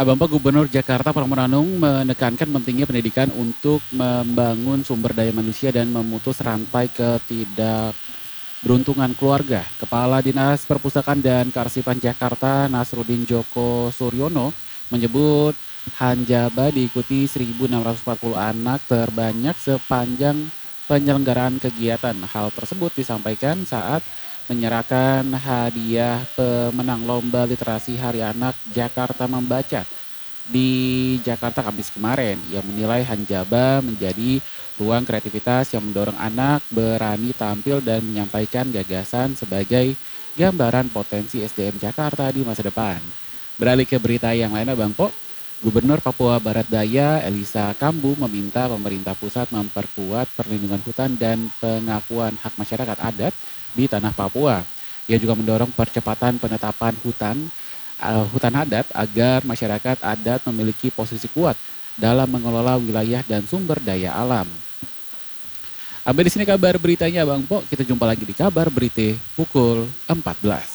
Bapak Gubernur Jakarta Pramono menekankan pentingnya pendidikan untuk membangun sumber daya manusia dan memutus rantai ketidakberuntungan keluarga. Kepala Dinas Perpustakaan dan Kearsipan Jakarta Nasruddin Djoko Suryono menyebut Hanjaba diikuti 1.640 anak terbanyak sepanjang penyelenggaraan kegiatan. Hal tersebut disampaikan saat menyerahkan hadiah pemenang Lomba Literasi Hari Anak Jakarta Membaca di Jakarta Kamis kemarin. Ia menilai Hanjaba menjadi ruang kreativitas yang mendorong anak berani tampil dan menyampaikan gagasan sebagai gambaran potensi SDM Jakarta di masa depan. Beralih ke berita yang lainnya Bang Po, Gubernur Papua Barat Daya Elisa Kambu meminta pemerintah pusat memperkuat perlindungan hutan dan pengakuan hak masyarakat adat di tanah Papua. Ia juga mendorong percepatan penetapan hutan adat agar masyarakat adat memiliki posisi kuat dalam mengelola wilayah dan sumber daya alam. Sampai di sini kabar beritanya Bang Po, kita jumpa lagi di kabar berita pukul 14.